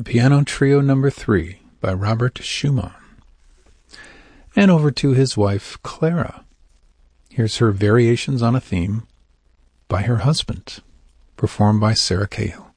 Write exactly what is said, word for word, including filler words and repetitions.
Piano Trio Number three by Robert Schumann. And over to his wife, Clara. Here's her Variations on a Theme by her husband, performed by Sarah Cahill.